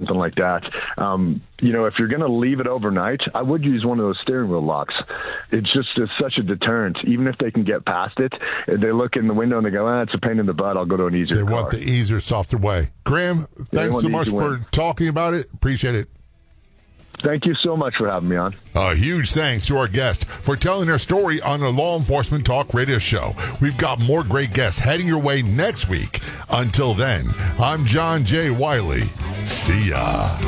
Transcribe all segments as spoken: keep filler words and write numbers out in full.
something like that. Um, you know, if you're going to leave it overnight, I would use one of those steering wheel locks. It's just it's such a deterrent. Even if they can get past it, they look in the window and they go, ah, it's a pain in the butt. I'll go to an easier They car. want the easier, softer way. Graham, Yeah, thanks so much for win. talking about it. Appreciate it. Thank you so much for having me on. A huge thanks to our guest for telling their story on the Law Enforcement Talk Radio Show. We've got more great guests heading your way next week. Until then, I'm John J. Wiley. See ya.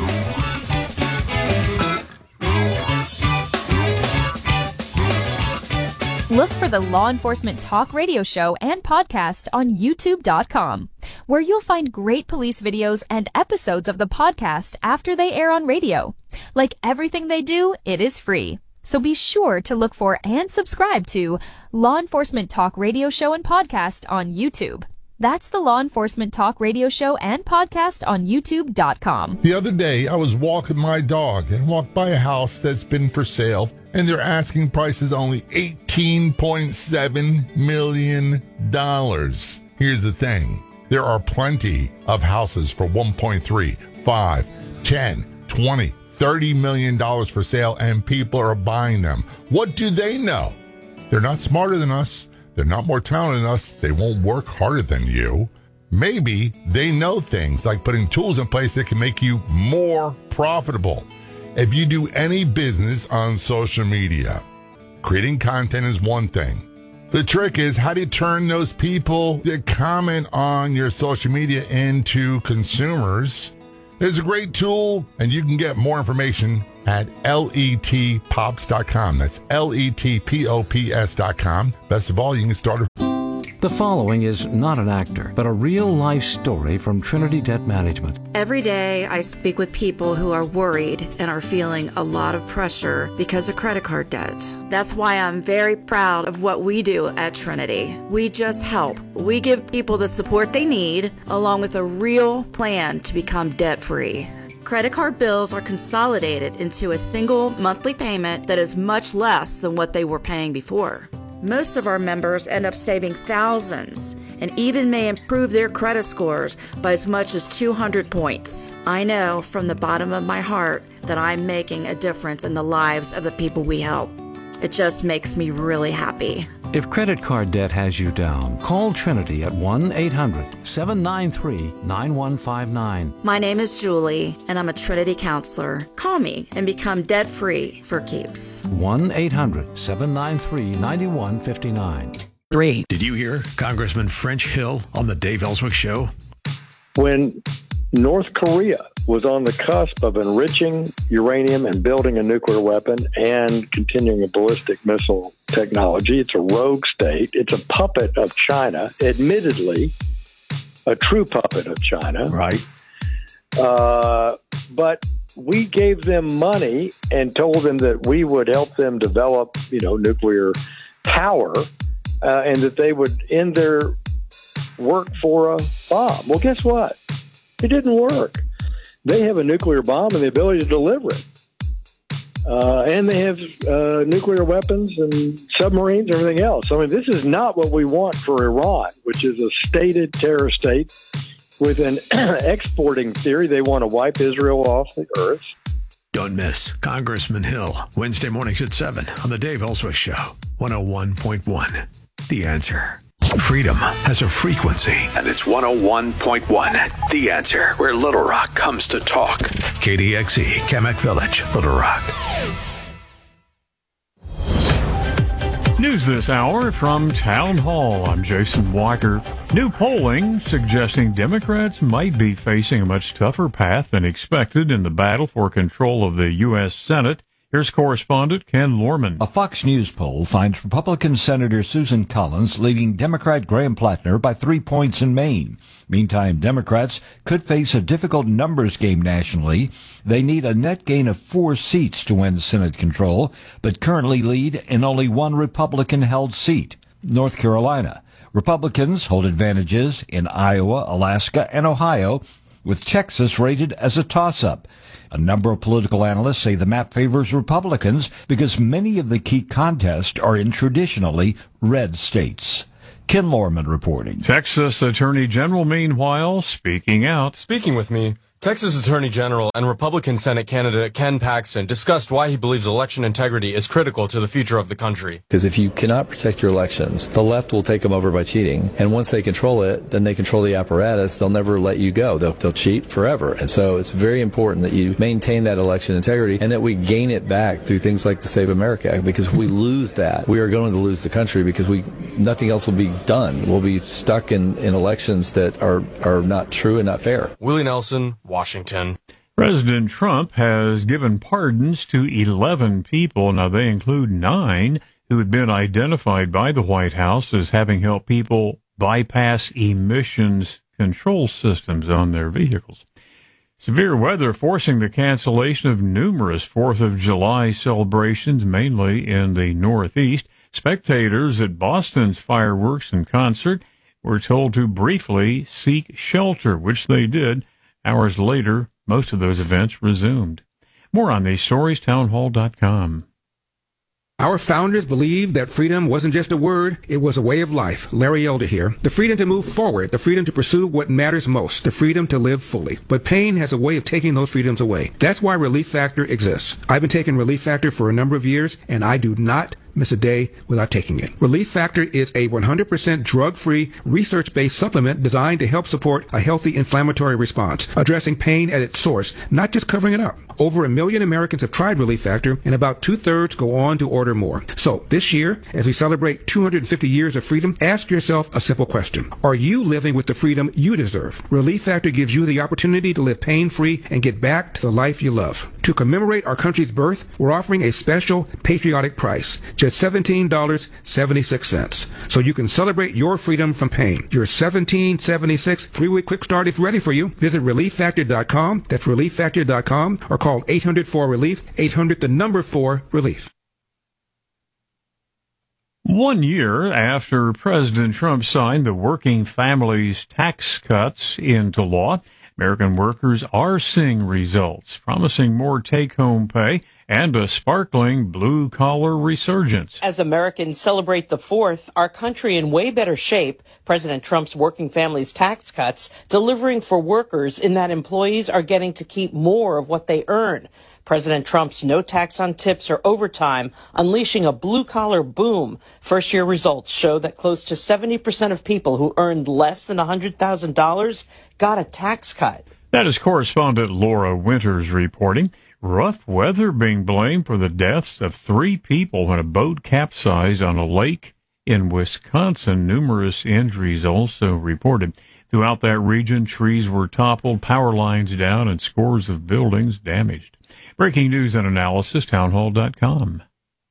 Look for the Law Enforcement Talk Radio Show and podcast on YouTube dot com, where you'll find great police videos and episodes of the podcast after they air on radio. Like everything they do, it is free. So be sure to look for and subscribe to Law Enforcement Talk Radio Show and Podcast on YouTube. That's the Law Enforcement Talk Radio Show and Podcast on YouTube dot com. The other day, I was walking my dog and walked by a house that's been for sale, and their asking price is only eighteen point seven million dollars. Here's the thing. There are plenty of houses for one point three, five, ten, twenty, thirty million dollars for sale, and people are buying them. What do they know? They're not smarter than us. They're not more talented than us. They won't work harder than you. Maybe they know things like putting tools in place that can make you more profitable. If you do any business on social media, creating content is one thing. The trick is, how do you turn those people that comment on your social media into consumers? There's a great tool, and you can get more information at L E T pops dot com. That's L E T P O P S dot com. Best of all, you can start a... The following is not an actor, but a real-life story from Trinity Debt Management. Every day I speak with people who are worried and are feeling a lot of pressure because of credit card debt. That's why I'm very proud of what we do at Trinity. We just help. We give people the support they need, along with a real plan to become debt-free. Credit card bills are consolidated into a single monthly payment that is much less than what they were paying before. Most of our members end up saving thousands and even may improve their credit scores by as much as two hundred points. I know from the bottom of my heart that I'm making a difference in the lives of the people we help. It just makes me really happy. If credit card debt has you down, call Trinity at one eight hundred seven nine three nine one five nine. My name is Julie, and I'm a Trinity counselor. Call me and become debt-free for keeps. one eight hundred seven nine three nine one five nine. Great. Did you hear Congressman French Hill on the Dave Ellswick Show? When North Korea was on the cusp of enriching uranium and building a nuclear weapon and continuing a ballistic missile technology. It's a rogue state. It's a puppet of China, admittedly, a true puppet of China. Right. Uh, but we gave them money and told them that we would help them develop, you know, nuclear power uh, and that they would end their work for a bomb. Well, guess what? It didn't work. They have a nuclear bomb and the ability to deliver it. Uh, and they have uh, nuclear weapons and submarines and everything else. I mean, this is not what we want for Iran, which is a stated terror state with an exporting theory. They want to wipe Israel off the earth. Don't miss Congressman Hill, Wednesday mornings at seven on the Dave Ellswick Show, one oh one point one. The Answer. Freedom has a frequency, and it's one oh one point one. The Answer, where Little Rock comes to talk. K D X E, Kamek Village, Little Rock. News this hour from Town Hall. I'm Jason Walker. New polling suggesting Democrats might be facing a much tougher path than expected in the battle for control of the U S Senate. Here's correspondent Ken Lorman. A Fox News poll finds Republican Senator Susan Collins leading Democrat Graham Plattner by three points in Maine. Meantime, Democrats could face a difficult numbers game nationally. They need a net gain of four seats to win Senate control, but currently lead in only one Republican-held seat, North Carolina. Republicans hold advantages in Iowa, Alaska, and Ohio, with Texas rated as a toss-up. A number of political analysts say the map favors Republicans because many of the key contests are in traditionally red states. Ken Lorman reporting. Texas Attorney General, meanwhile, speaking out. Speaking with me, Texas Attorney General and Republican Senate candidate Ken Paxton discussed why he believes election integrity is critical to the future of the country. Because if you cannot protect your elections, the left will take them over by cheating. And once they control it, then they control the apparatus. They'll never let you go. They'll, they'll cheat forever. And so it's very important that you maintain that election integrity and that we gain it back through things like the Save America Act. Because if we lose that, we are going to lose the country because we nothing else will be done. We'll be stuck in, in elections that are, are not true and not fair. Willie Nelson, Washington. President Trump has given pardons to eleven people. Now, they include nine who had been identified by the White House as having helped people bypass emissions control systems on their vehicles. Severe weather forcing the cancellation of numerous fourth of July celebrations, mainly in the Northeast. Spectators at Boston's fireworks and concert were told to briefly seek shelter, which they did. Hours later, most of those events resumed. More on these stories, townhall dot com. Our founders believed that freedom wasn't just a word, it was a way of life. Larry Elder here. The freedom to move forward, the freedom to pursue what matters most, the freedom to live fully. But pain has a way of taking those freedoms away. That's why Relief Factor exists. I've been taking Relief Factor for a number of years, and I do not miss a day without taking it. Relief Factor is a one hundred percent drug-free, research-based supplement designed to help support a healthy inflammatory response, addressing pain at its source, not just covering it up. Over a million Americans have tried Relief Factor, and about two-thirds go on to order more. So, this year, as we celebrate two hundred fifty years of freedom, ask yourself a simple question. Are you living with the freedom you deserve? Relief Factor gives you the opportunity to live pain-free and get back to the life you love. To commemorate our country's birth, we're offering a special patriotic price, just seventeen dollars and seventy-six cents. So you can celebrate your freedom from pain. Your seventeen dollars and seventy-six cents three-week quick start is ready for you. Visit relief factor dot com. That's relief factor dot com, or call eight hundred four relief, eight hundred the number four relief. One year after President Trump signed the Working Families Tax Cuts into law, American workers are seeing results, promising more take-home pay and a sparkling blue-collar resurgence. As Americans celebrate the fourth, our country in way better shape, President Trump's Working Families Tax Cuts delivering for workers in that employees are getting to keep more of what they earn. President Trump's no tax on tips or overtime unleashing a blue-collar boom. First-year results show that close to seventy percent of people who earned less than one hundred thousand dollars got a tax cut. That is correspondent Laura Winters reporting. Rough weather being blamed for the deaths of three people when a boat capsized on a lake in Wisconsin. Numerous injuries also reported. Throughout that region, trees were toppled, power lines down, and scores of buildings damaged. Breaking news and analysis, townhall dot com.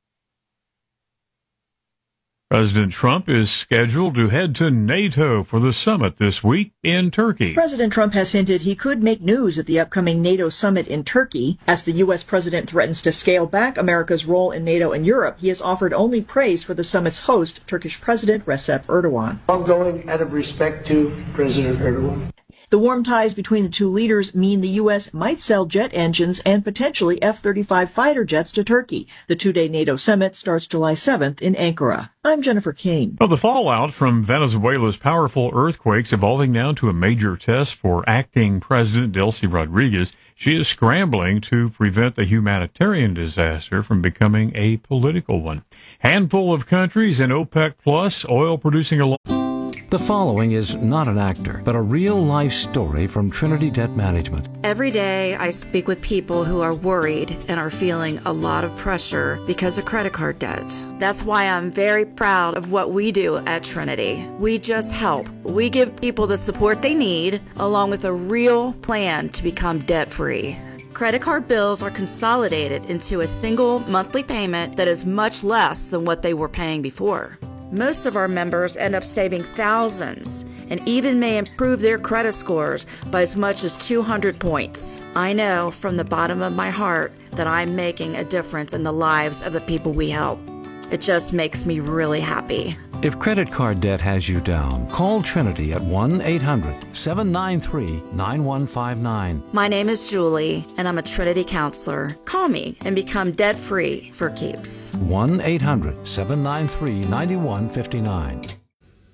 President Trump is scheduled to head to NATO for the summit this week in Turkey. President Trump has hinted he could make news at the upcoming NATO summit in Turkey. As the U S president threatens to scale back America's role in NATO and Europe, he has offered only praise for the summit's host, Turkish President Recep Erdogan. I'm going out of respect to President Erdogan. The warm ties between the two leaders mean the U S might sell jet engines and potentially F thirty-five fighter jets to Turkey. The two-day NATO summit starts July seventh in Ankara. I'm Jennifer Kane. Well, the fallout from Venezuela's powerful earthquakes evolving now to a major test for acting President Delcy Rodriguez. She is scrambling to prevent the humanitarian disaster from becoming a political one. Handful of countries in OPEC Plus, oil producing alone. The following is not an actor, but a real-life story from Trinity Debt Management. Every day I speak with people who are worried and are feeling a lot of pressure because of credit card debt. That's why I'm very proud of what we do at Trinity. We just help. We give people the support they need, along with a real plan to become debt-free. Credit card bills are consolidated into a single monthly payment that is much less than what they were paying before. Most of our members end up saving thousands and even may improve their credit scores by as much as two hundred points. I know from the bottom of my heart that I'm making a difference in the lives of the people we help. It just makes me really happy. If credit card debt has you down, call Trinity at one eight hundred seven nine three nine one five nine. My name is Julie, and I'm a Trinity counselor. Call me and become debt-free for keeps. one eight hundred seven nine three nine one five nine.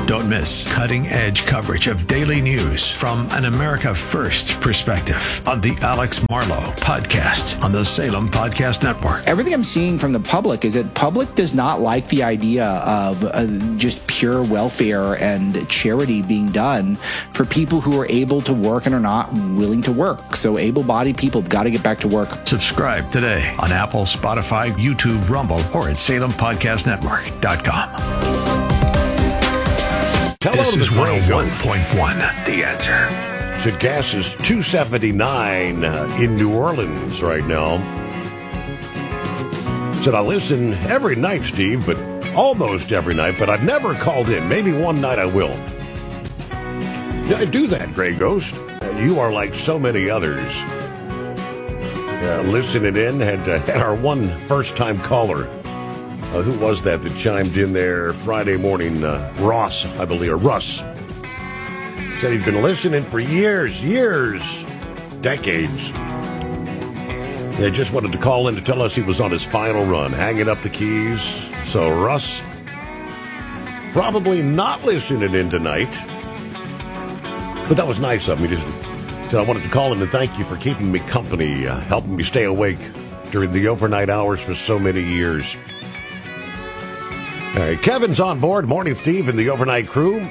Don't miss cutting-edge coverage of daily news from an America First perspective on the Alex Marlow Podcast on the Salem Podcast Network. Everything I'm seeing from the public is that public does not like the idea of uh, just pure welfare and charity being done for people who are able to work and are not willing to work. So able-bodied people have got to get back to work. Subscribe today on Apple, Spotify, YouTube, Rumble, or at salem podcast network dot com. This is one oh one point one, The Answer. So gas is two seventy-nine uh, in New Orleans right now. Said I listen every night, Steve, but almost every night, but I've never called in. Maybe one night I will. Yeah, do that, Gray Ghost. Uh, you are like so many others. Uh, listening in, had, uh, had our one first-time caller. Uh, who was that that chimed in there Friday morning? Uh, Ross, I believe, or Russ. Said he'd been listening for years, years, decades. They just wanted to call in to tell us he was on his final run, hanging up the keys. So Russ, probably not listening in tonight. But that was nice of me. Just said I wanted to call in and thank you for keeping me company, uh, helping me stay awake during the overnight hours for so many years. All right, Kevin's on board. Morning, Steve, and the overnight crew.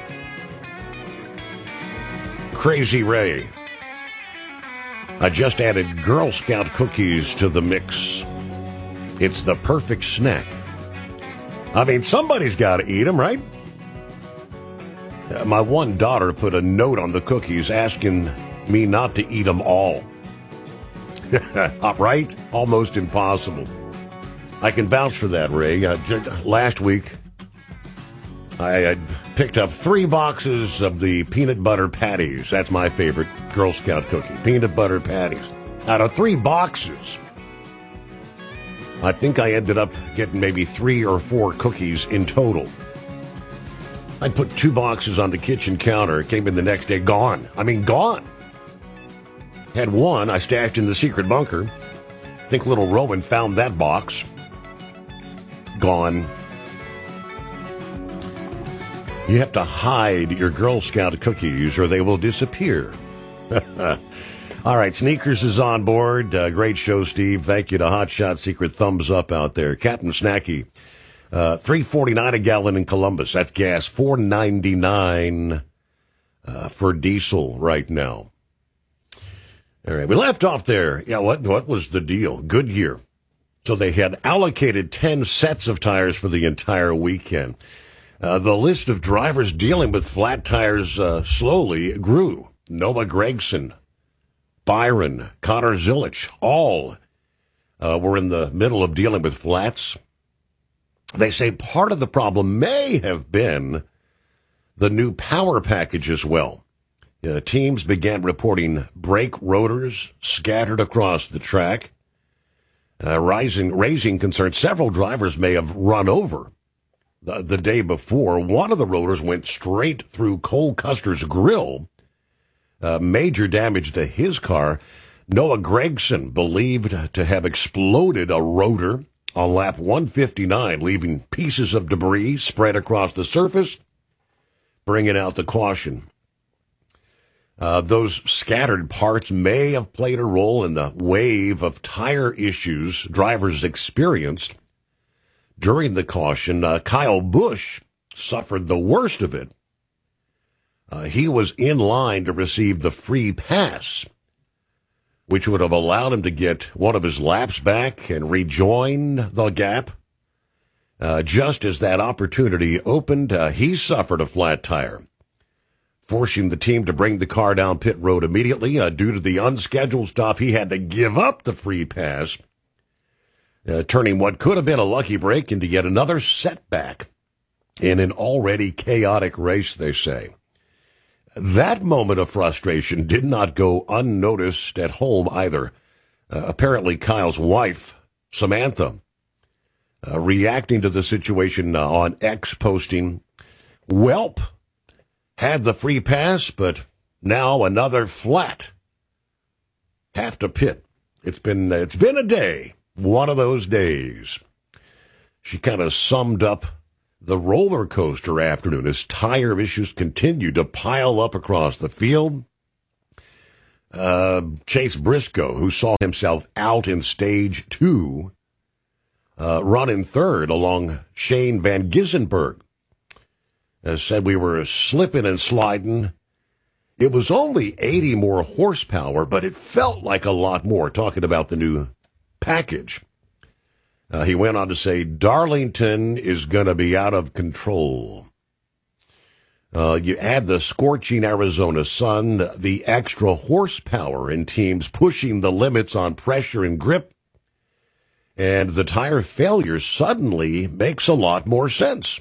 Crazy Ray. I just added Girl Scout cookies to the mix. It's the perfect snack. I mean, somebody's got to eat them, right? Uh, my one daughter put a note on the cookies asking me not to eat them all. Right? Almost impossible. I can vouch for that, Ray. Uh, j- last week, I, I picked up three boxes of the peanut butter patties. That's my favorite Girl Scout cookie. Peanut butter patties. Out of three boxes, I think I ended up getting maybe three or four cookies in total. I put two boxes on the kitchen counter. Came in the next day, gone. I mean, gone. Had one I stashed in the secret bunker. I think little Rowan found that box. Gone. You have to hide your Girl Scout cookies or they will disappear. All right, Sneakers is on board. Uh, great show, Steve. Thank you to Hot Shot Secret Thumbs Up out there. Captain Snacky, uh, three forty-nine a gallon in Columbus. That's gas. four ninety-nine uh, for diesel right now. All right, we left off there. Yeah, what what was the deal? Goodyear. So they had allocated ten sets of tires for the entire weekend. Uh, the list of drivers dealing with flat tires uh, slowly grew. Noah Gragson, Byron, Connor Zilich, all uh, were in the middle of dealing with flats. They say part of the problem may have been the new power package as well. Uh, teams began reporting brake rotors scattered across the track, uh, rising, raising concern. Several drivers may have run over the, the day before. One of the rotors went straight through Cole Custer's grill, uh, major damage to his car. Noah Gragson believed to have exploded a rotor on lap one fifty-nine, leaving pieces of debris spread across the surface, bringing out the caution. Uh, those scattered parts may have played a role in the wave of tire issues drivers experienced during the caution. Uh, Kyle Busch suffered the worst of it. Uh, he was in line to receive the free pass, which would have allowed him to get one of his laps back and rejoin the gap. Uh, just as that opportunity opened, uh, he suffered a flat tire, forcing the team to bring the car down pit road immediately. Uh, due to the unscheduled stop, he had to give up the free pass, uh, turning what could have been a lucky break into yet another setback in an already chaotic race, they say. That moment of frustration did not go unnoticed at home either. Uh, apparently, Kyle's wife, Samantha, uh, reacting to the situation uh, on X, posting, "Welp, had the free pass, but now another flat. Have to pit. It's been it's been a day, one of those days." She kind of summed up the roller coaster afternoon as tire issues continue to pile up across the field. Uh, Chase Briscoe, who saw himself out in stage two, uh, running third along Shane Van Gissenberg, uh, said we were slipping and sliding. It was only eighty more horsepower, but it felt like a lot more, talking about the new package. Uh, he went on to say, Darlington is going to be out of control. Uh, you add the scorching Arizona sun, the extra horsepower in teams pushing the limits on pressure and grip, and the tire failure suddenly makes a lot more sense.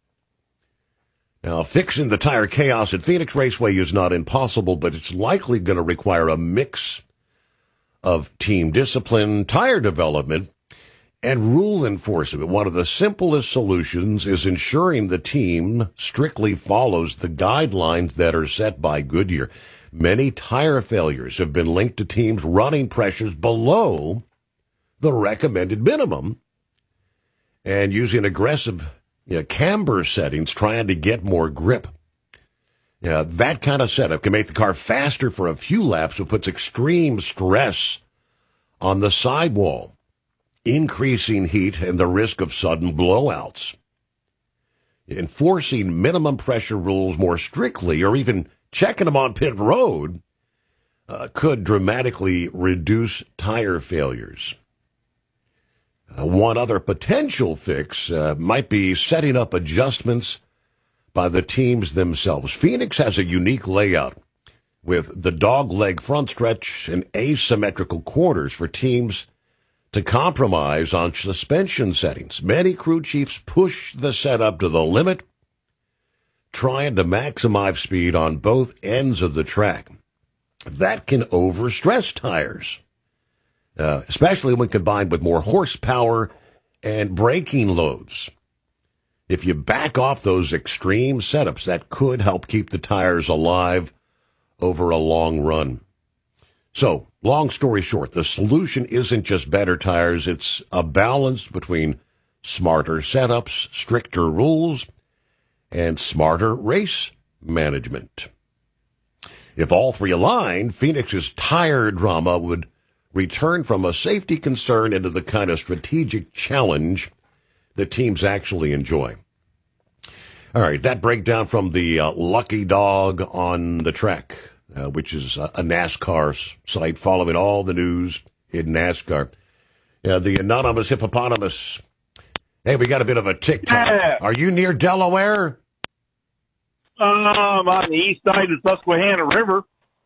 Now, fixing the tire chaos at Phoenix Raceway is not impossible, but it's likely going to require a mix of team discipline, tire development, and rule enforcement. One of the simplest solutions is ensuring the team strictly follows the guidelines that are set by Goodyear. Many tire failures have been linked to teams running pressures below the recommended minimum and using aggressive you know, camber settings trying to get more grip. Yeah, that kind of setup can make the car faster for a few laps, but puts extreme stress on the sidewall, increasing heat and the risk of sudden blowouts. Enforcing minimum pressure rules more strictly, or even checking them on pit road, uh, could dramatically reduce tire failures. Uh, one other potential fix uh, might be setting up adjustments by the teams themselves. Phoenix has a unique layout with the dogleg front stretch and asymmetrical corners for teams to compromise on suspension settings. Many crew chiefs push the setup to the limit, trying to maximize speed on both ends of the track. That can overstress tires, uh, especially when combined with more horsepower and braking loads. If you back off those extreme setups, that could help keep the tires alive over a long run. So, long story short, the solution isn't just better tires, it's a balance between smarter setups, stricter rules, and smarter race management. If all three aligned, Phoenix's tire drama would return from a safety concern into the kind of strategic challenge that teams actually enjoy. All right, that breakdown from the uh, Lucky Dog on the Track, uh, which is a, a NASCAR site following all the news in NASCAR. Uh, the anonymous hippopotamus. Hey, we got a bit of a TikTok. Yeah. Are you near Delaware? Um, on the east side of the Susquehanna River.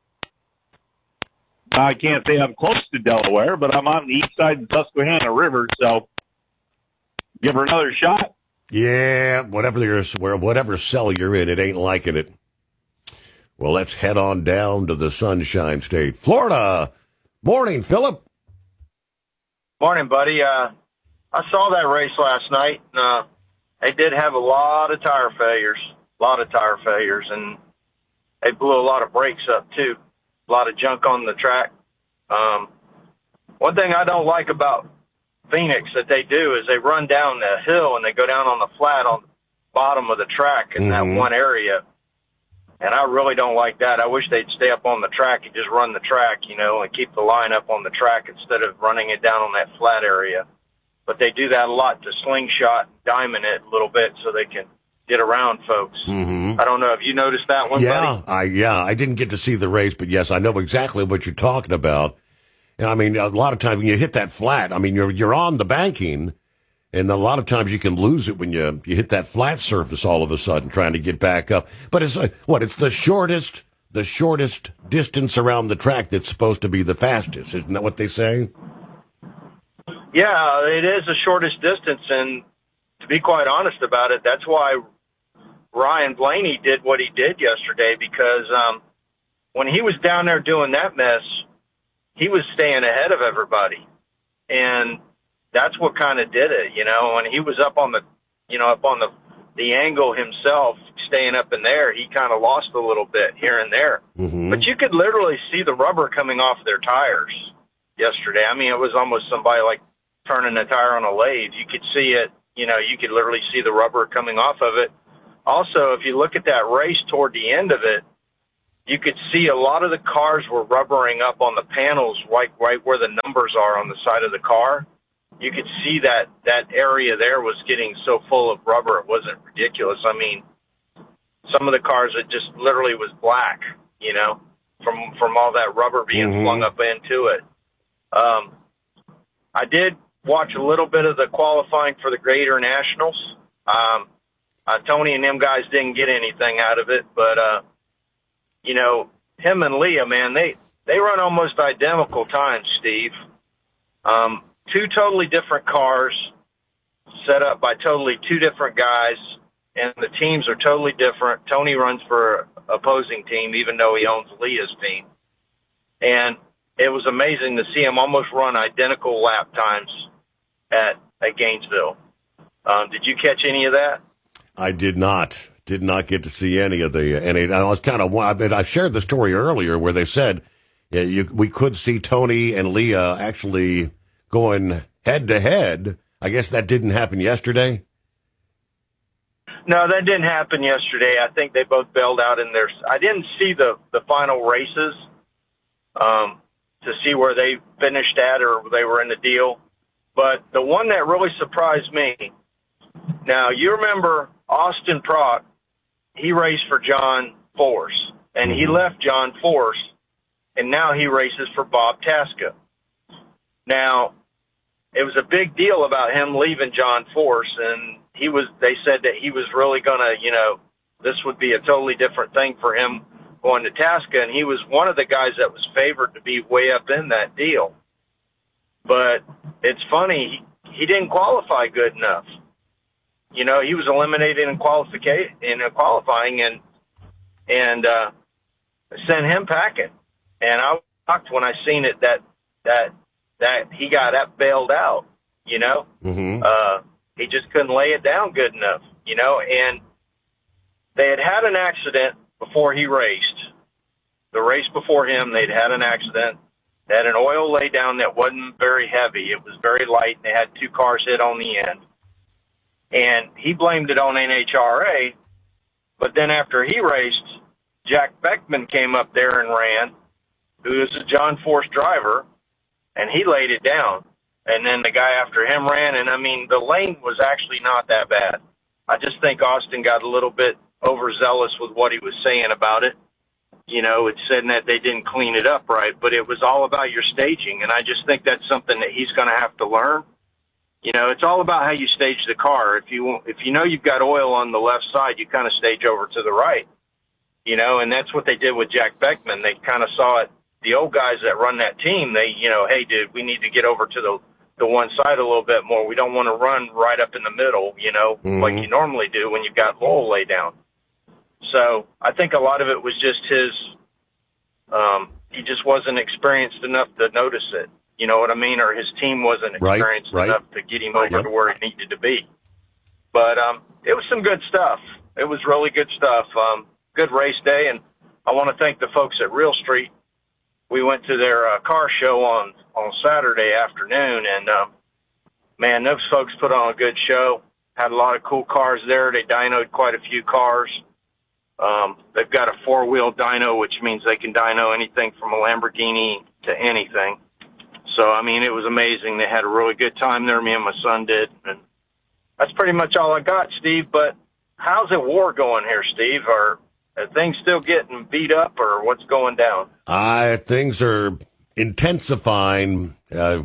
I can't say I'm close to Delaware, but I'm on the east side of the Susquehanna River, so give her another shot. Yeah, whatever you're, where whatever cell you're in, it ain't liking it. Well, let's head on down to the Sunshine State, Florida. Morning, Philip. Morning, buddy. Uh, I saw that race last night. And, uh, they did have a lot of tire failures, a lot of tire failures, and they blew a lot of brakes up too. A lot of junk on the track. Um, one thing I don't like about Phoenix that they do is they run down the hill and they go down on the flat on the bottom of the track in Mm-hmm. that one area. And I really don't like that. I wish they'd stay up on the track and just run the track, you know, and keep the line up on the track instead of running it down on that flat area. But they do that a lot to slingshot, diamond it a little bit so they can get around folks. Mm-hmm. I don't know if you noticed that one, Yeah, buddy. I yeah, I didn't get to see the race, but yes, I know exactly what you're talking about. And I mean, a lot of times when you hit that flat, I mean, you're you're on the banking, and a lot of times you can lose it when you you hit that flat surface all of a sudden trying to get back up. But it's like, what? It's the shortest the shortest distance around the track that's supposed to be the fastest. Isn't that what they say? Yeah, it is the shortest distance, and to be quite honest about it, that's why Ryan Blaney did what he did yesterday, because um, when he was down there doing that mess, he was staying ahead of everybody, and that's what kind of did it, you know. When he was up on the, you know, up on the the angle himself, staying up in there, he kind of lost a little bit here and there. Mm-hmm. But you could literally see the rubber coming off their tires yesterday. I mean, it was almost somebody like turning a tire on a lathe. You could see it you know, you could literally see the rubber coming off of it. Also, if you look at that race toward the end of it, you could see a lot of the cars were rubbering up on the panels right, right where the numbers are on the side of the car. You could see that that area there was getting so full of rubber, it wasn't ridiculous. I mean, some of the cars, it just literally was black, you know, from from all that rubber being mm-hmm. flung up into it. Um, I did watch a little bit of the qualifying for the Gator Nationals. Um, uh, Tony and them guys didn't get anything out of it, but, uh, you know, him and Leah, man, they, they run almost identical times, Steve. Um, two totally different cars set up by totally two different guys, and the teams are totally different. Tony runs for an opposing team, even though he owns Leah's team. And it was amazing to see him almost run identical lap times at, at Gainesville. Um, did you catch any of that? I did not. Did not get to see any of the, and it, I was kind of, I mean, I shared the story earlier where they said yeah, you, we could see Tony and Leah actually going head to head. I guess that didn't happen yesterday. No, that didn't happen yesterday. I think they both bailed out in their, I didn't see the, the final races, um, to see where they finished at or they were in the deal. But the one that really surprised me, now you remember Austin Prock, he raced for John Force, and he left John Force, and now he races for Bob Tasca. Now, it was a big deal about him leaving John Force, and he was, they said that he was really going to, you know, this would be a totally different thing for him going to Tasca, and he was one of the guys that was favored to be way up in that deal. But it's funny, he, he didn't qualify good enough. You know, he was eliminated in qualification in qualifying, and and uh, sent him packing. And I was shocked when I seen it that that that he got up bailed out. You know, mm-hmm. uh, he just couldn't lay it down good enough. You know, and they had had an accident before he raced. The race before him, they'd had an accident. They had an oil laydown that wasn't very heavy. It was very light, and they had two cars hit on the end. And he blamed it on N H R A, but then after he raced, Jack Beckman came up there and ran, who is a John Force driver, and he laid it down. And then the guy after him ran, and I mean, the lane was actually not that bad. I just think Austin got a little bit overzealous with what he was saying about it. You know, it said that they didn't clean it up right, but it was all about your staging, and I just think that's something that he's going to have to learn. You know, it's all about how you stage the car. If you if you know you've got oil on the left side, you kind of stage over to the right. You know, and that's what they did with Jack Beckman. They kind of saw it. The old guys that run that team, they, you know, hey, dude, we need to get over to the the one side a little bit more. We don't want to run right up in the middle, you know, mm-hmm. like you normally do when you've got oil laid down. So I think a lot of it was just his, um, he just wasn't experienced enough to notice it. You know what I mean? Or his team wasn't experienced right, right. enough to get him over yep. to where he needed to be. But um, it was some good stuff. It was really good stuff. Um, good race day, and I want to thank the folks at Real Street. We went to their uh, car show on, on Saturday afternoon, and, um, man, those folks put on a good show. Had a lot of cool cars there. They dynoed quite a few cars. Um, they've got a four-wheel dyno, which means they can dyno anything from a Lamborghini to anything. So, I mean, it was amazing. They had a really good time there. Me and my son did. And that's pretty much all I got, Steve. But how's the war going here, Steve? Are, are things still getting beat up, or what's going down? Uh, things are intensifying. Uh,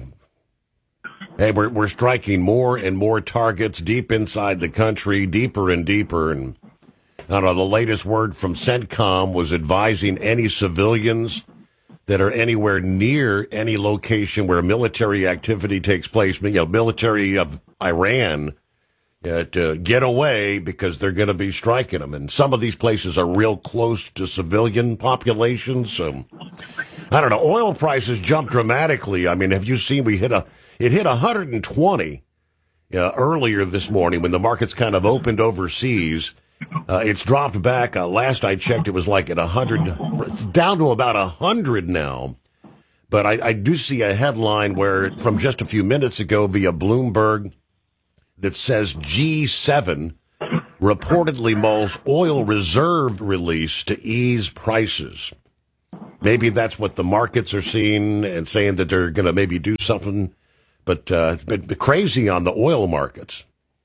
hey, we're, we're striking more and more targets deep inside the country, deeper and deeper. And I don't know, the latest word from CENTCOM was advising any civilians that are anywhere near any location where military activity takes place, you know, military of Iran, uh, to get away because they're going to be striking them. And some of these places are real close to civilian populations. So, I don't know, oil prices jumped dramatically. I mean, have you seen, we hit a, it hit one hundred twenty uh, earlier this morning when the markets kind of opened overseas. Uh, it's dropped back. Uh, last I checked, it was like at one hundred, down to about one hundred now. But I, I do see a headline where, from just a few minutes ago via Bloomberg, that says G seven reportedly mulls oil reserve release to ease prices. Maybe that's what the markets are seeing and saying that they're going to maybe do something. But uh, it's been crazy on the oil markets.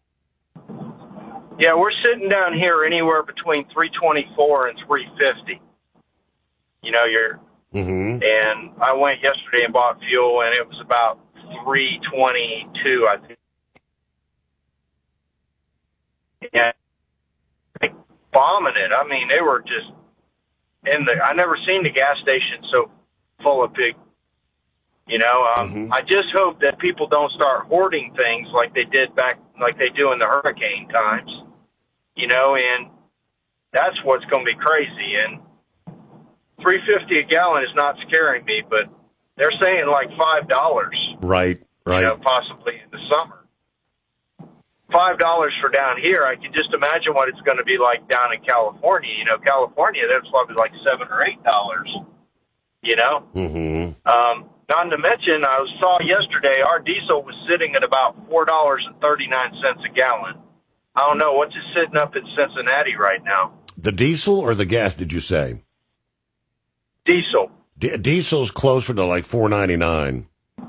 Yeah, we're sitting down here anywhere between three twenty-four and three fifty. You know, you're, mm-hmm. and I went yesterday and bought fuel, and it was about three twenty-two, I think. Yeah, like bombing it. I mean, they were just in the. I never seen the gas station so full of pig. You know, um, mm-hmm. I just hope that people don't start hoarding things like they did back, like they do in the hurricane times. You know, and that's what's going to be crazy. And three fifty a gallon is not scaring me, but they're saying like five dollars. Right, right. You know, possibly in the summer. Five dollars for down here. I can just imagine what it's going to be like down in California. You know, California, that's probably like seven or eight dollars. You know. Mm-hmm. Um, not to mention, I saw yesterday our diesel was sitting at about four dollars and thirty nine cents a gallon. I don't know what's it sitting up in Cincinnati right now. The diesel or the gas? Did you say diesel? D- diesel's closer to like four ninety nine.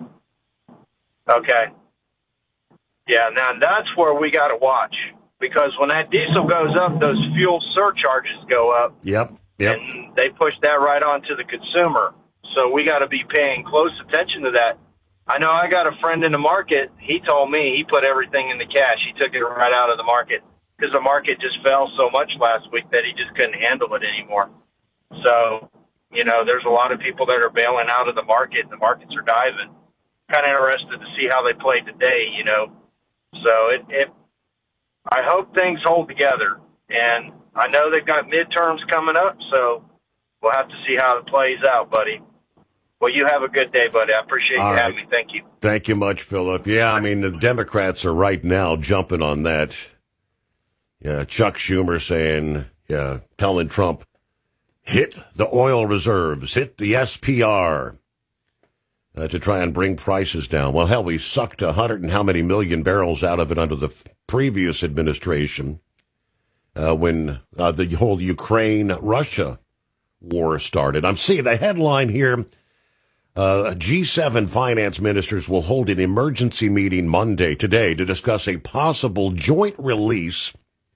Okay. Yeah, now that's where we got to watch, because when that diesel goes up, those fuel surcharges go up. Yep, yep. And they push that right on to the consumer. So we got to be paying close attention to that. I know I got a friend in the market. He told me he put everything in the cash. He took it right out of the market because the market just fell so much last week that he just couldn't handle it anymore. So, you know, there's a lot of people that are bailing out of the market. The markets are diving. Kind of interested to see how they play today, you know. So it, it, I hope things hold together. And I know they've got midterms coming up, so we'll have to see how it plays out, buddy. Well, you have a good day, buddy. I appreciate All you right. having me. Thank you. Thank you much, Philip. Yeah, I mean, the Democrats are right now jumping on that. Yeah, Chuck Schumer saying, yeah, telling Trump, hit the oil reserves, hit the S P R uh, to try and bring prices down. Well, hell, we sucked a hundred and how many million barrels out of it under the f- previous administration uh, when uh, the whole Ukraine-Russia war started. I'm seeing the headline here. Uh, G seven finance ministers will hold an emergency meeting Monday, today, to discuss a possible joint release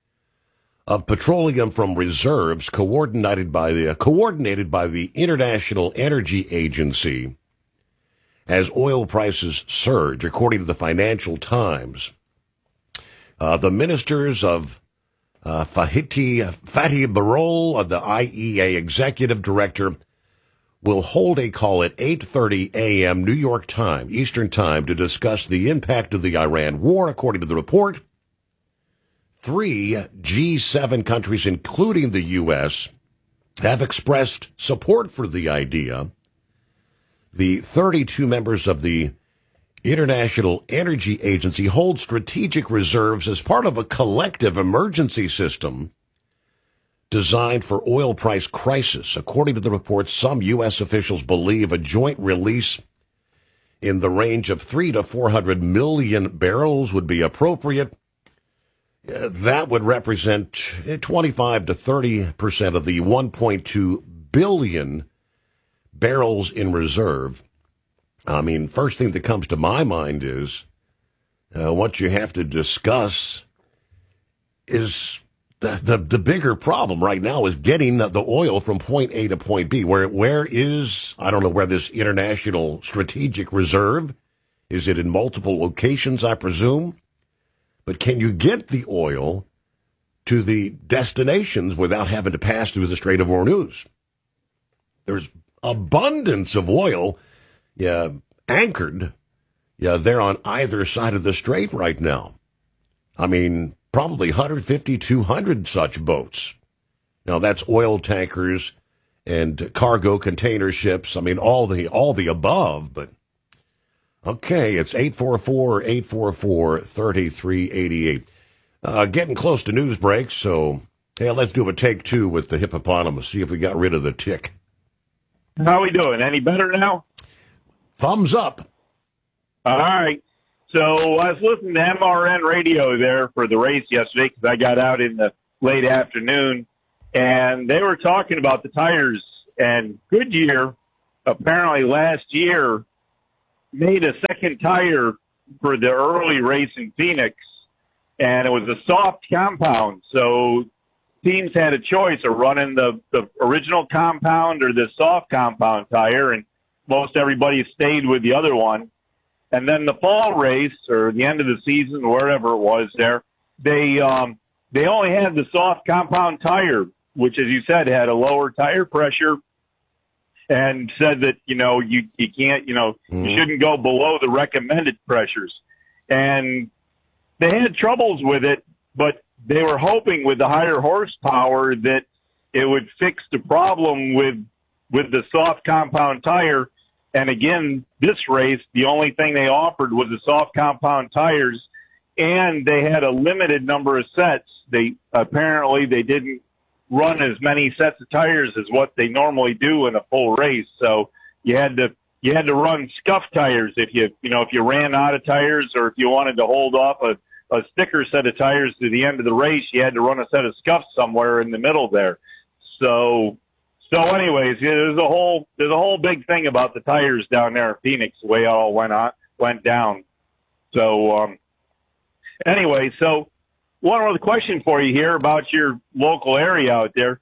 of petroleum from reserves coordinated by the uh, coordinated by the International Energy Agency as oil prices surge, according to the Financial Times. Uh, the ministers of uh, Fatih Fatih Birol, of the I E A executive director, will hold a call at eight thirty a.m. New York time, Eastern Time, to discuss the impact of the Iran war, according to the report. Three G seven countries, including the U S, have expressed support for the idea. The thirty-two members of the International Energy Agency hold strategic reserves as part of a collective emergency system designed for oil price crisis. According to the report, some U S officials believe a joint release in the range of three to four hundred million barrels would be appropriate. Uh, that would represent twenty-five to thirty percent of the one point two billion barrels in reserve. I mean, first thing that comes to my mind is uh, what you have to discuss is The, the the bigger problem right now is getting the oil from point A to point B. Where where is, I don't know where this international strategic reserve, is it in multiple locations, I presume? But can you get the oil to the destinations without having to pass through the Strait of Hormuz? There's abundance of oil, yeah, anchored, yeah, there on either side of the strait right now. I mean, probably one hundred fifty, two hundred such boats. Now, that's oil tankers and cargo container ships. I mean, all the all the above. But, okay, it's eight four four, eight four four, three three eight eight. Uh, getting close to news break, so, hey, let's do a take two with the hippopotamus, see if we got rid of the tick. How we doing? Any better now? Thumbs up. All right. So I was listening to M R N radio there for the race yesterday because I got out in the late afternoon, and they were talking about the tires. And Goodyear, apparently last year, made a second tire for the early race in Phoenix, and it was a soft compound. So teams had a choice of running the, the original compound or the soft compound tire, and most everybody stayed with the other one. And then the fall race, or the end of the season, wherever it was there, they um, they only had the soft compound tire, which, as you said, had a lower tire pressure, and said that, you know, you, you can't, you know, mm. you shouldn't go below the recommended pressures. And they had troubles with it, but they were hoping with the higher horsepower that it would fix the problem with with the soft compound tire. And again, this race, the only thing they offered was the soft compound tires, and they had a limited number of sets. They apparently they didn't run as many sets of tires as what they normally do in a full race. So you had to you had to run scuff tires if you you know if you ran out of tires, or if you wanted to hold off a, a sticker set of tires to the end of the race, you had to run a set of scuffs somewhere in the middle there. So. So anyways, yeah, there's a whole there's a whole big thing about the tires down there in Phoenix, the way it all went on went down. So um, anyway, so one other question for you here about your local area out there.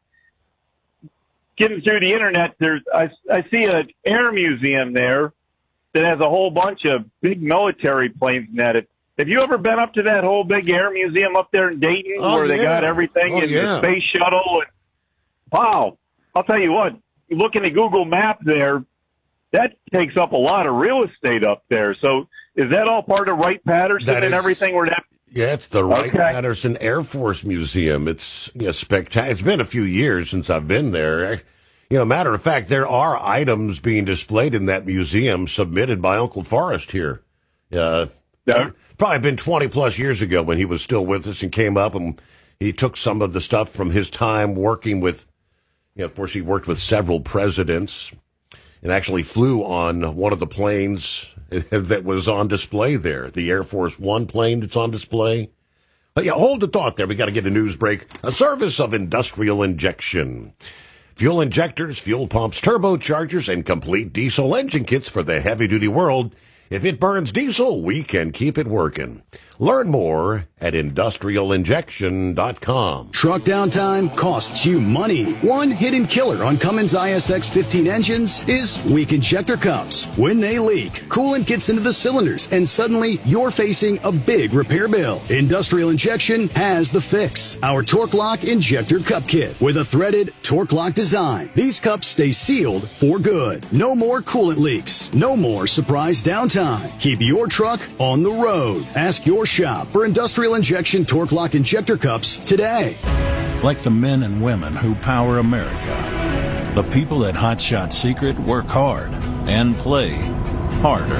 Getting through the internet, there's I, I see an air museum there that has a whole bunch of big military planes in it. Have you ever been up to that whole big air museum up there in Dayton, oh, where yeah. they got everything oh, in yeah. the space shuttle? And, wow. I'll tell you what, looking at Google Maps there, that takes up a lot of real estate up there. So is that all part of Wright-Patterson That and is- everything? Where that? Yeah, it's the Okay. Wright-Patterson Air Force Museum. It's you know, spectacular. It's been a few years since I've been there. You know, matter of fact, there are items being displayed in that museum submitted by Uncle Forrest here. Uh, Yeah. Probably been twenty plus years ago when he was still with us and came up, and he took some of the stuff from his time working with. You know, of course, he worked with several presidents and actually flew on one of the planes that was on display there, the Air Force One plane that's on display. But yeah, hold the thought there. We got to get a news break. A service of Industrial Injection. Fuel injectors, fuel pumps, turbochargers, and complete diesel engine kits for the heavy-duty world. If it burns diesel, we can keep it working. Learn more at industrial injection dot com. Truck downtime costs you money. One hidden killer on Cummins I S X fifteen engines is weak injector cups. When they leak, coolant gets into the cylinders, and suddenly you're facing a big repair bill. Industrial Injection has the fix. Our Torque Lock Injector Cup Kit with a threaded Torque Lock design. These cups stay sealed for good. No more coolant leaks. No more surprise downtime. Keep your truck on the road. Ask your shop for Industrial Injection Torque Lock Injector Cups today. Like the men and women who power America, the people at Hot Shot Secret work hard and play harder.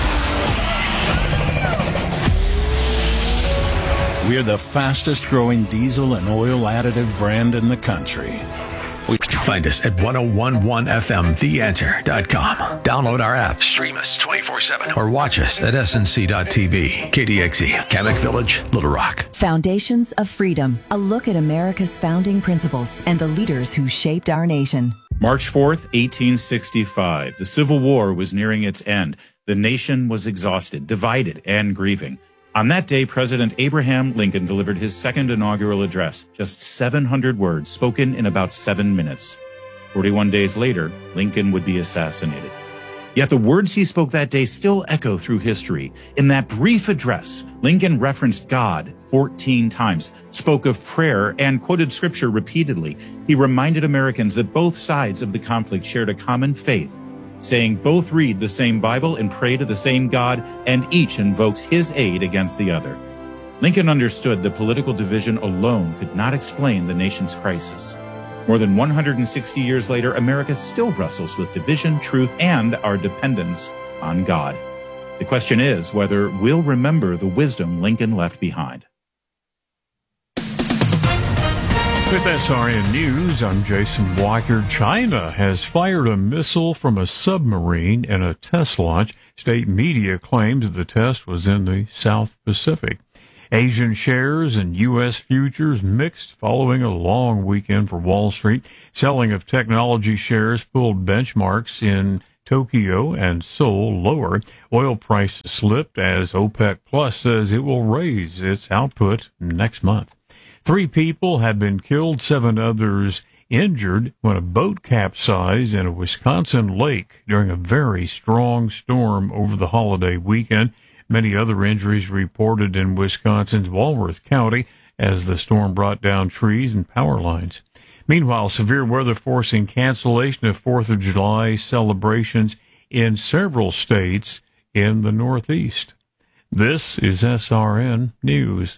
We're the fastest growing diesel and oil additive brand in the country. We find us at ten eleven F M the answer dot com. Download our app, stream us twenty-four seven, or watch us at S N C dot T V. K D X E, Kamek Village, Little Rock. Foundations of Freedom, a look at America's founding principles and the leaders who shaped our nation. March fourth, eighteen sixty-five. The Civil War was nearing its end. The nation was exhausted, divided, and grieving. On that day, President Abraham Lincoln delivered his second inaugural address, just seven hundred words spoken in about seven minutes. forty-one days later, Lincoln would be assassinated. Yet the words he spoke that day still echo through history. In that brief address, Lincoln referenced God fourteen times, spoke of prayer, and quoted scripture repeatedly. He reminded Americans that both sides of the conflict shared a common faith, saying both read the same Bible and pray to the same God, and each invokes his aid against the other. Lincoln understood that political division alone could not explain the nation's crisis. More than one hundred sixty years later, America still wrestles with division, truth, and our dependence on God. The question is whether we'll remember the wisdom Lincoln left behind. With S R N News, I'm Jason Weicker. China has fired a missile from a submarine in a test launch. State media claims the test was in the South Pacific. Asian shares and U S futures mixed following a long weekend for Wall Street. Selling of technology shares pulled benchmarks in Tokyo and Seoul lower. Oil prices slipped as OPEC Plus says it will raise its output next month. Three people have been killed, seven others injured when a boat capsized in a Wisconsin lake during a very strong storm over the holiday weekend. Many other injuries reported in Wisconsin's Walworth County as the storm brought down trees and power lines. Meanwhile, severe weather forcing cancellation of fourth of July celebrations in several states in the Northeast. This is S R N News.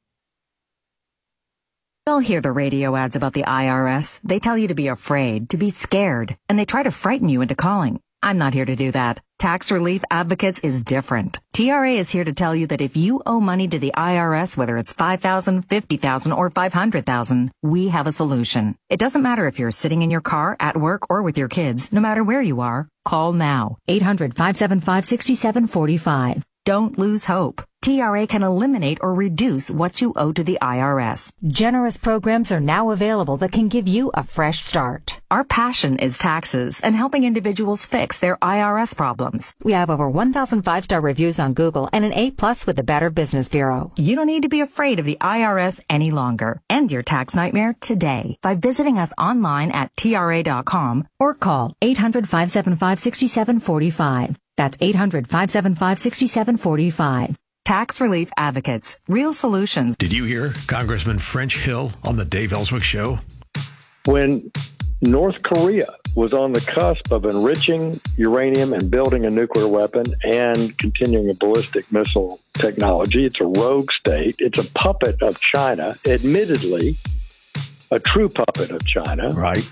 You'll hear the radio ads about the I R S. They tell you to be afraid, to be scared, and they try to frighten you into calling. I'm not here to do that. Tax Relief Advocates is different. T R A is here to tell you that if you owe money to the I R S, whether it's five thousand dollars, fifty thousand dollars, or five hundred thousand dollars, we have a solution. It doesn't matter if you're sitting in your car, at work, or with your kids. No matter where you are, call now. eight hundred, five seven five, six seven four five. Don't lose hope. T R A can eliminate or reduce what you owe to the I R S. Generous programs are now available that can give you a fresh start. Our passion is taxes and helping individuals fix their I R S problems. We have over one thousand five-star reviews on Google and an A plus with the Better Business Bureau. You don't need to be afraid of the I R S any longer. End your tax nightmare today by visiting us online at T R A dot com or call eight hundred, five seven five, six seven four five. That's eight hundred, five seven five, six seven four five. Tax Relief Advocates. Real solutions. Did you hear Congressman French Hill on the Dave Ellswick Show? When North Korea was on the cusp of enriching uranium and building a nuclear weapon and continuing a ballistic missile technology, it's a rogue state. It's a puppet of China, admittedly, a true puppet of China. Right.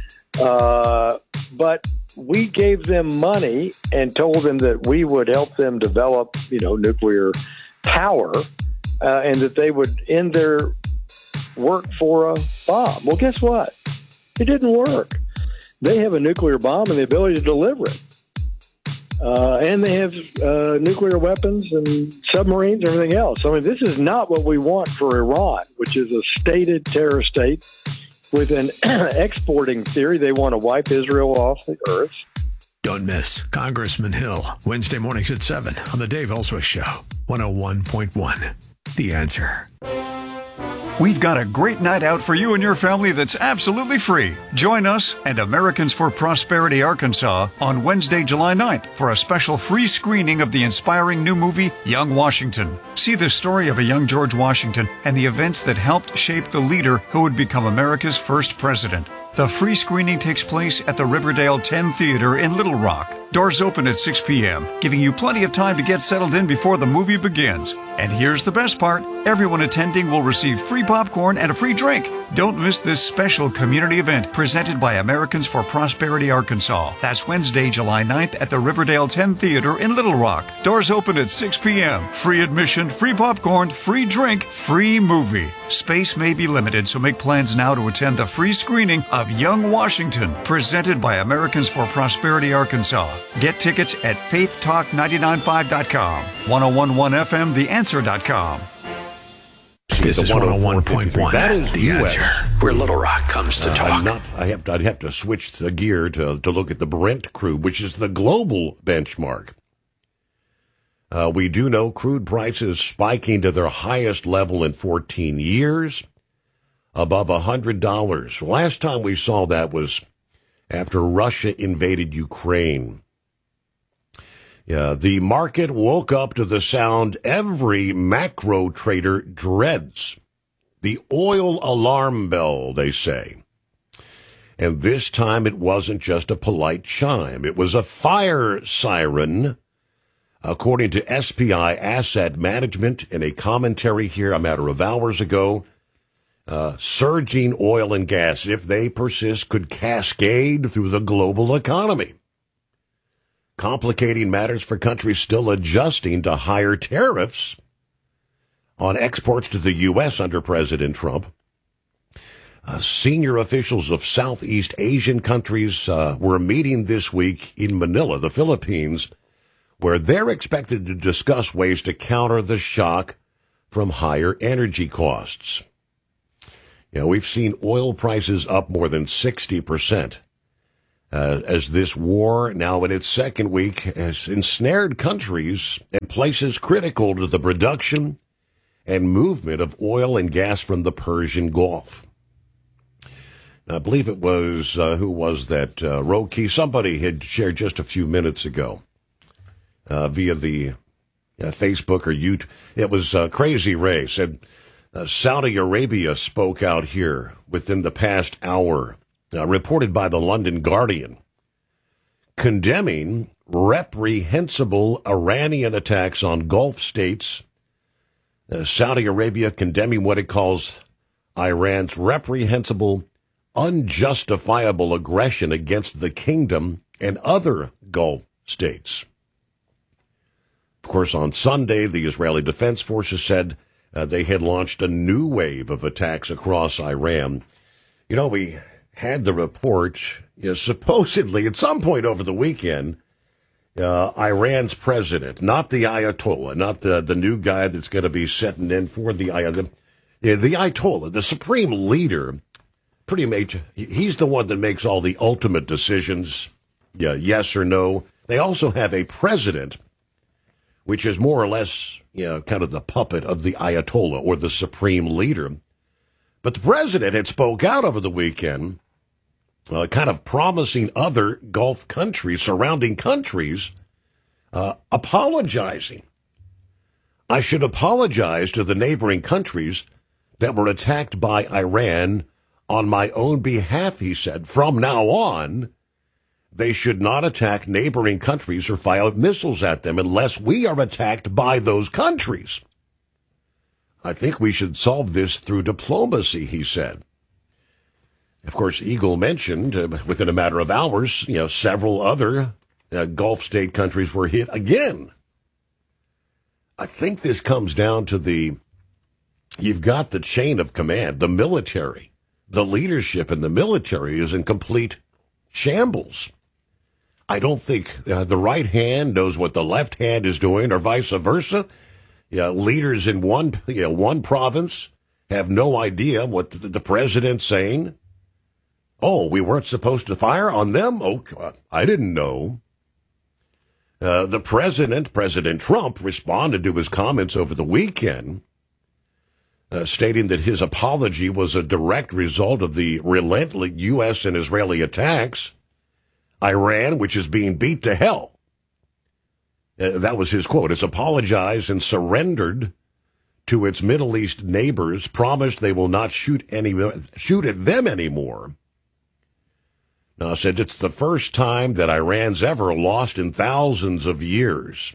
Uh, but we gave them money and told them that we would help them develop, you know, nuclear power, uh, and that they would end their work for a bomb. Well, guess what? It didn't work. They have a nuclear bomb and the ability to deliver it. Uh, and they have uh, nuclear weapons and submarines and everything else. I mean, this is not what we want for Iran, which is a stated terror state with an exporting theory. They want to wipe Israel off the earth. Don't miss Congressman Hill, Wednesday mornings at seven on the Dave Ellswick Show, one oh one point one. The Answer. We've got a great night out for you and your family that's absolutely free. Join us and Americans for Prosperity Arkansas on Wednesday, July ninth for a special free screening of the inspiring new movie, Young Washington. See the story of a young George Washington and the events that helped shape the leader who would become America's first president. The free screening takes place at the Riverdale ten Theater in Little Rock. Doors open at six p.m., giving you plenty of time to get settled in before the movie begins. And here's the best part. Everyone attending will receive free popcorn and a free drink. Don't miss this special community event presented by Americans for Prosperity Arkansas. That's Wednesday, July ninth at the Riverdale ten Theater in Little Rock. Doors open at six p.m. Free admission, free popcorn, free drink, free movie. Space may be limited, so make plans now to attend the free screening of Young Washington, presented by Americans for Prosperity Arkansas. Get tickets at faith talk nine nine five dot com, one oh one point one F M, the answer dot com. This is one oh one point one. That is The U S Answer, where Little Rock comes to Uh, talk. I'm not, I have to, I'd have to switch the gear to, to look at the Brent crude, which is the global benchmark. Uh, we do know crude prices spiking to their highest level in fourteen years, above one hundred dollars. Last time we saw that was after Russia invaded Ukraine. Yeah, the market woke up to the sound every macro trader dreads. The oil alarm bell, they say. And this time it wasn't just a polite chime. It was a fire siren, according to S P I Asset Management in a commentary here a matter of hours ago. Uh, surging oil and gas, if they persist, could cascade through the global economy, complicating matters for countries still adjusting to higher tariffs on exports to the U S under President Trump. Uh, senior officials of Southeast Asian countries uh, were meeting this week in Manila, the Philippines, where they're expected to discuss ways to counter the shock from higher energy costs. You know, we've seen oil prices up more than sixty percent uh, as this war, now in its second week, has ensnared countries and places critical to the production and movement of oil and gas from the Persian Gulf. I believe it was, uh, who was that, uh, Roki? Somebody had shared just a few minutes ago uh, via the uh, Facebook or YouTube. It was uh, Crazy Ray said uh, Saudi Arabia spoke out here within the past hour, uh, reported by the London Guardian, condemning reprehensible Iranian attacks on Gulf states. Uh, Saudi Arabia condemning what it calls Iran's reprehensible unjustifiable aggression against the kingdom and other Gulf states. Of course, on Sunday, the Israeli Defense Forces said uh, they had launched a new wave of attacks across Iran. You know, we had the report, you know, supposedly at some point over the weekend, uh, Iran's president, not the Ayatollah, not the, the new guy that's going to be setting in for the Ayatollah, the, the Ayatollah, the supreme leader, pretty major. He's the one that makes all the ultimate decisions, yeah, yes or no. They also have a president, which is more or less, you know, kind of the puppet of the Ayatollah or the supreme leader. But the president had spoke out over the weekend, uh, kind of promising other Gulf countries, surrounding countries, uh, apologizing. I should apologize to the neighboring countries that were attacked by Iran on my own behalf, he said. From now on, they should not attack neighboring countries or fire missiles at them unless we are attacked by those countries. I think we should solve this through diplomacy, he said. Of course, Eagle mentioned, uh, within a matter of hours, you know, several other uh, Gulf state countries were hit again. I think this comes down to the, you've got the chain of command, the military. The leadership in the military is in complete shambles. I don't think uh, the right hand knows what the left hand is doing, or vice versa. Yeah, leaders in one, you know, one province have no idea what the, the president's saying. Oh, we weren't supposed to fire on them? Oh, I didn't know. Uh, the president, President Trump, responded to his comments over the weekend, Uh, stating that his apology was a direct result of the relentless U S and Israeli attacks. Iran, which is being beat to hell. Uh, that was his quote. It's apologized and surrendered to its Middle East neighbors, promised they will not shoot any shoot at them anymore. Now, I said it's the first time that Iran's ever lost in thousands of years.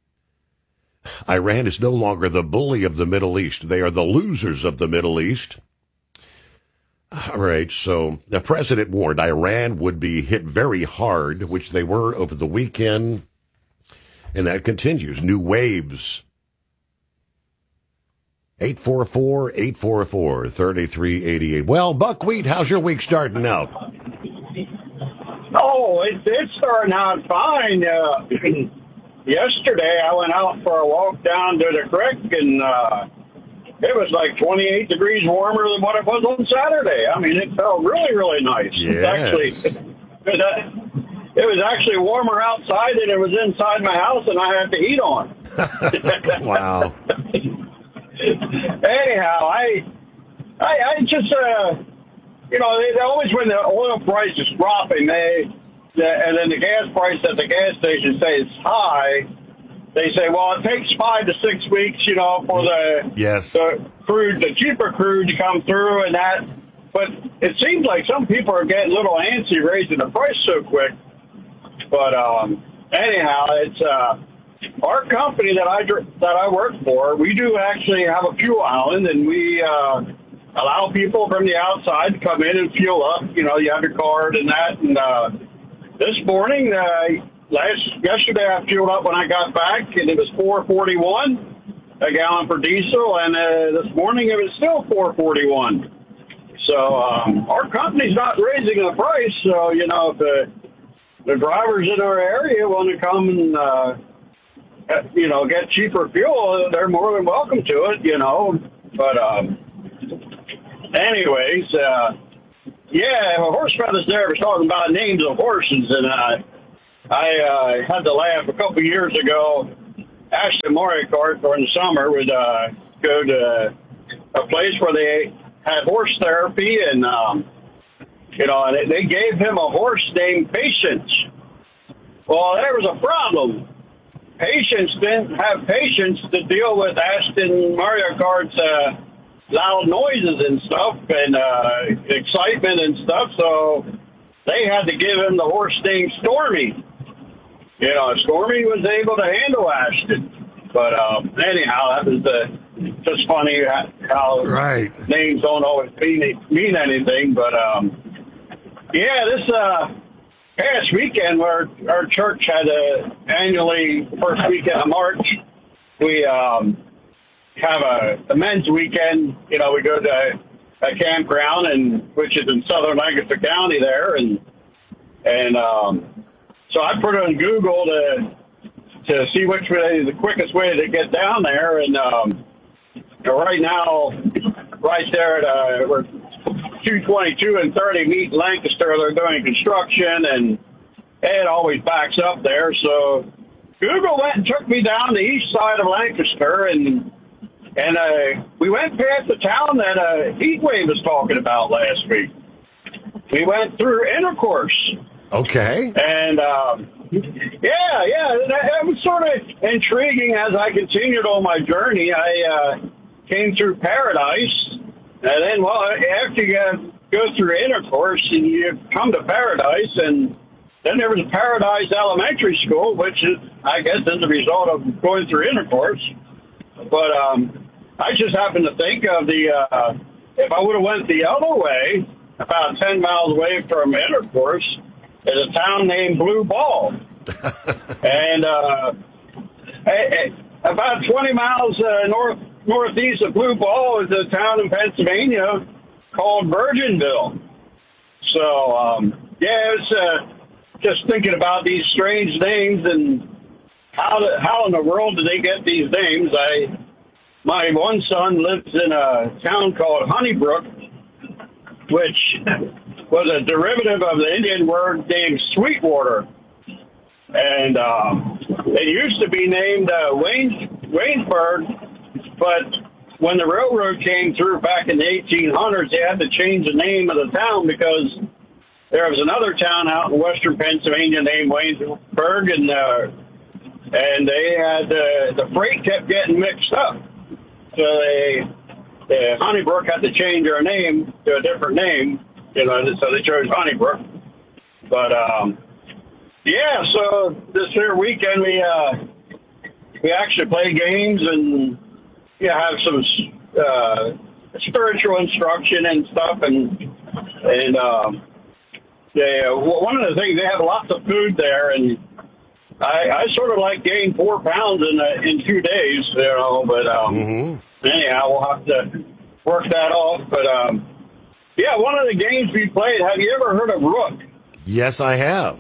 Iran is no longer the bully of the Middle East. They are the losers of the Middle East. All right, so the president warned Iran would be hit very hard, which they were over the weekend, and that continues. New waves. eight four four, eight four four, three three eight eight. Well, Buckwheat, how's your week starting out? Oh, it's, it's starting out fine. Uh, Yesterday, I went out for a walk down to the creek, and uh, it was like twenty-eight degrees warmer than what it was on Saturday. I mean, it felt really, really nice. Yes. It's actually, it was actually warmer outside than it was inside my house, and I had the heat on. Wow. Anyhow, I, I, I just, uh, you know, they, they always, when the oil price is dropping, they... and then the gas price at the gas station says high, they say, well, it takes five to six weeks, you know, for the, yes. the crude, the cheaper crude to come through and that. But it seems like some people are getting a little antsy raising the price so quick. But um, anyhow, it's uh, our company that I that I work for. We do actually have a fuel island, and we uh, allow people from the outside to come in and fuel up. You know, you have your card and that, and uh, this morning, uh, last yesterday I fueled up when I got back, and it was four forty-one a gallon for diesel, and uh, this morning it was still four forty-one. So um, our company's not raising the price. So, you know, if the, the drivers in our area want to come and, uh, you know, get cheaper fuel, they're more than welcome to it, you know. But um, anyways, uh, yeah, Horse Feathers there was talking about names of horses, and uh, I uh, had to laugh a couple years ago. Ashton Mario Kart during the summer would uh, go to a place where they had horse therapy, and um, you know, and they gave him a horse named Patience. Well, there was a problem. Patience didn't have patience to deal with Ashton Mario Kart's uh, loud noises and stuff and uh, excitement and stuff, so they had to give him the horse named Stormy. You know, Stormy was able to handle Ashton. But um, anyhow, that was uh, just funny how right. names don't always mean, mean anything. But, um, yeah, this uh, past weekend, where our church had a annually first weekend of March, we um, have a, a men's weekend. You know, we go to a campground, and which is in southern Lancaster County there, and and um, so I put it on Google to to see which way the quickest way to get down there, and um, right now, right there at uh, we're two twenty-two and thirty meet Lancaster. They're doing construction, and it always backs up there. So Google went and took me down the east side of Lancaster, and and uh, we went past the town that uh, Heatwave was talking about last week. We went through Intercourse. Okay. And um, yeah, yeah, that, that was sort of intriguing as I continued on my journey. I uh, came through Paradise. And then, well, after you go through Intercourse, and you come to Paradise, and then there was Paradise Elementary School, which is, I guess, is the result of going through Intercourse. But um, I just happened to think of the, uh, if I would have went the other way, about ten miles away from Intercourse, is a town named Blue Ball. and uh, about twenty miles uh, north northeast of Blue Ball is a town in Pennsylvania called Virginville. So, um, yeah, it's uh, just thinking about these strange names and how the, how in the world do they get these names. I my one son lives in a town called Honeybrook, which was a derivative of the Indian word named Sweetwater. And um, it used to be named uh, Waynes, Waynesburg, but when the railroad came through back in the eighteen hundreds, they had to change the name of the town because there was another town out in western Pennsylvania named Waynesburg, and uh, and they had uh, the freight kept getting mixed up. So they, uh, Honeybrook had to change their name to a different name, you know, so they chose Honeybrook. But, um, yeah, so this here weekend we uh, we actually play games and yeah, have some uh, spiritual instruction and stuff, and and um, they, uh, one of the things, they have lots of food there, and I, I sort of like gained four pounds in uh, in two days, you know. But um, mm-hmm. anyhow, we'll have to work that off. But um, yeah, one of the games we played. Have you ever heard of Rook? Yes, I have.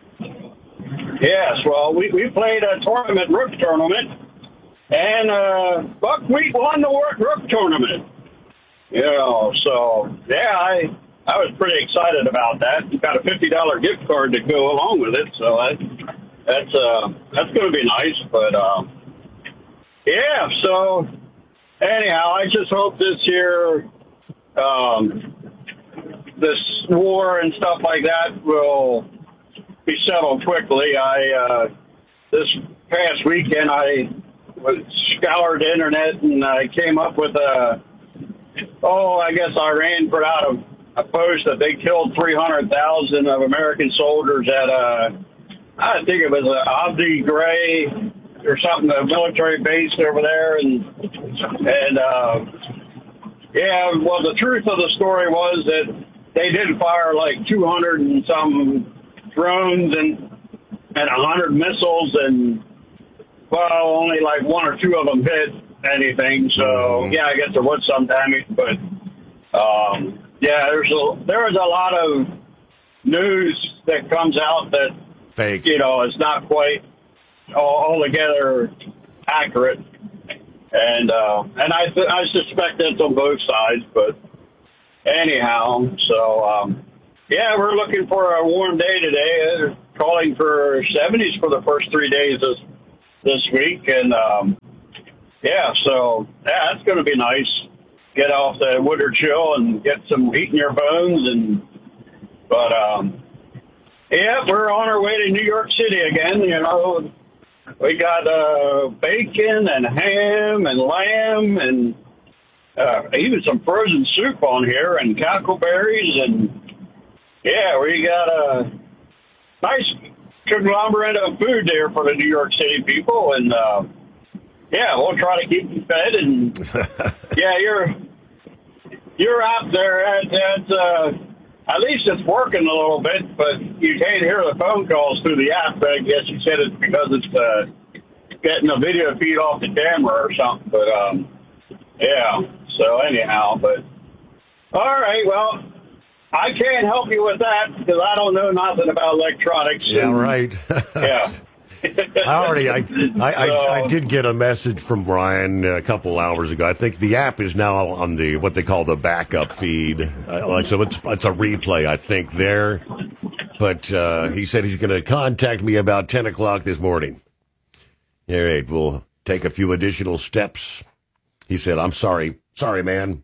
Yes, well, we we played a tournament, Rook tournament. And uh, Buckwheat won the Rook tournament. You know, so, yeah, I I was pretty excited about that. Got a fifty dollars gift card to go along with it, so that, that's uh, that's going to be nice. But, uh, yeah, so, anyhow, I just hope this year, um, this war and stuff like that will be settled quickly. I, uh, this past weekend, I scoured the internet, and I came up with a, oh, I guess Iran put out a, a post that they killed three hundred thousand of American soldiers at a, I think it was a Abu Ghraib or something, a military base over there. And, and uh, yeah, well, the truth of the story was that they did fire like two hundred and some drones and, and one hundred missiles, and well, only like one or two of them hit anything. So, yeah, I guess there was some damage. But, um, Yeah, there's a there is a lot of news that comes out that fake. You know, is not quite all, altogether accurate, and uh, and I th- I suspect that's on both sides. But anyhow, so um, yeah, we're looking for a warm day today. They're calling for seventies for the first three days this this week, and um, yeah, so yeah, it's going to be nice. Get off the winter chill and get some heat in your bones, and but um, yeah, we're on our way to New York City again. You know, we got uh, bacon and ham and lamb and uh, even some frozen soup on here and cackleberries, and yeah, we got a nice conglomerate of food there for the New York City people, and uh, yeah, we'll try to keep them fed. And yeah, you're. You're out there at, at uh, at least it's working a little bit, but you can't hear the phone calls through the app. I guess you said it's because it's uh, getting a video feed off the camera or something. But, um, yeah, so anyhow, but all right, well, I can't help you with that because I don't know nothing about electronics. Yeah, and, right. yeah. I already, I, I, I, I did get a message from Brian a couple hours ago. I think the app is now on the what they call the backup feed, uh, like so it's it's a replay. I think there, but uh, he said he's going to contact me about ten o'clock this morning. All right, we'll take a few additional steps. He said, "I'm sorry, sorry, man."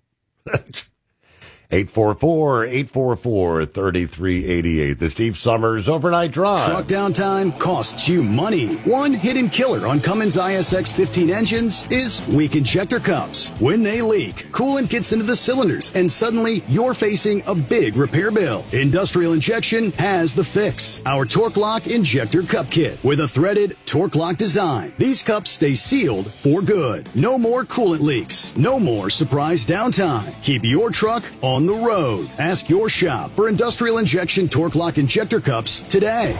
eight four four, eight four four, three three eight eight. The Steve Summers Overnight Drive. Truck downtime costs you money. One hidden killer on Cummins I S X fifteen engines is weak injector cups. When they leak, coolant gets into the cylinders, and suddenly you're facing a big repair bill. Industrial Injection has the fix. Our Torque Lock Injector Cup Kit with a threaded Torque Lock design. These cups stay sealed for good. No more coolant leaks. No more surprise downtime. Keep your truck on the road. Ask your shop for Industrial Injection Torque Lock Injector Cups today.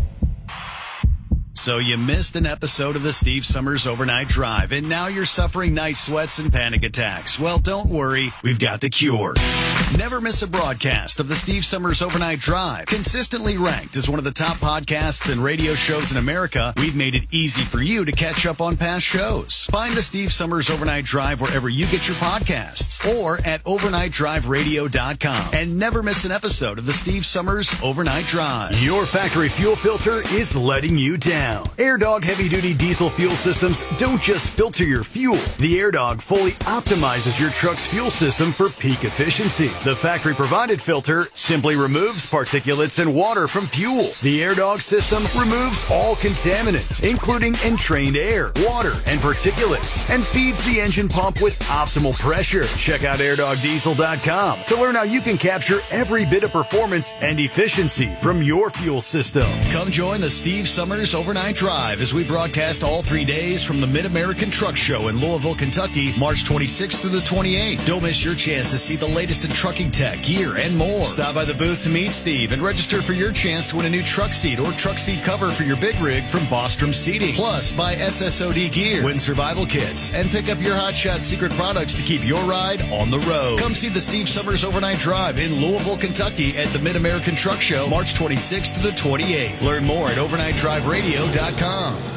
So you missed an episode of the Steve Summers Overnight Drive, and now you're suffering night sweats and panic attacks. Well, don't worry. We've got the cure. Never miss a broadcast of the Steve Summers Overnight Drive. Consistently ranked as one of the top podcasts and radio shows in America, we've made it easy for you to catch up on past shows. Find the Steve Summers Overnight Drive wherever you get your podcasts or at overnight drive radio dot com. And never miss an episode of the Steve Summers Overnight Drive. Your factory fuel filter is letting you down. AirDog heavy-duty diesel fuel systems don't just filter your fuel. The AirDog fully optimizes your truck's fuel system for peak efficiency. The factory-provided filter simply removes particulates and water from fuel. The AirDog system removes all contaminants, including entrained air, water, and particulates, and feeds the engine pump with optimal pressure. Check out air dog diesel dot com to learn how you can capture every bit of performance and efficiency from your fuel system. Come join the Steve Summers Overnight Drive as we broadcast all three days from the Mid-American Truck Show in Louisville, Kentucky, March twenty-sixth through the twenty-eighth. Don't miss your chance to see the latest in trucking tech, gear, and more. Stop by the booth to meet Steve and register for your chance to win a new truck seat or truck seat cover for your big rig from Bostrom Seating. Plus, buy S S O D gear, win survival kits, and pick up your Hot Shot secret products to keep your ride on the road. Come see the Steve Summers Overnight Drive in Louisville, Kentucky at the Mid-American Truck Show, March twenty-sixth to the twenty-eighth. Learn more at overnight drive radio dot com.